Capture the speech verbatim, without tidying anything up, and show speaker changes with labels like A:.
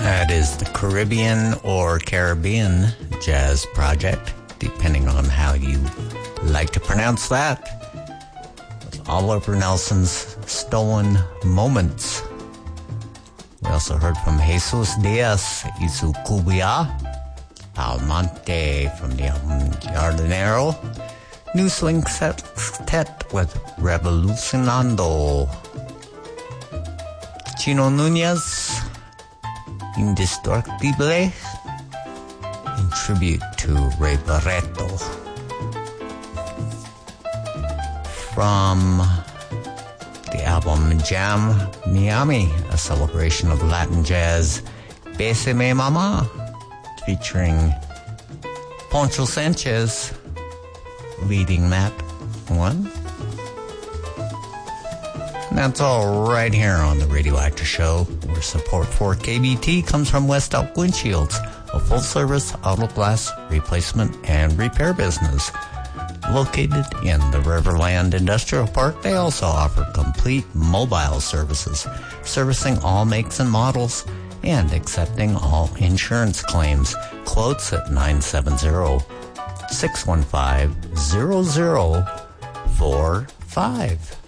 A: That is the Caribbean or Caribbean Jazz Project, depending on how you like to pronounce that. With Oliver Nelson's Stolen Moments. We also heard from Jesus Diaz, Isu Cubia, Almonte from the album Jardinero, New Swing Sextet with Revolucionando, Chino Nunez, Indestructible, in tribute to Ray Barreto. From the album Jam Miami, a celebration of Latin jazz, Bésame Mama, featuring Poncho Sanchez leading that one. And that's all right here on the Radioactive Show, where support for K B T comes from West Elk Windshields, a full-service auto glass replacement and repair business. Located in the Riverland Industrial Park, they also offer complete mobile services, servicing all makes and models, and accepting all insurance claims. Quotes at nine seven zero, six one five, zero zero four five.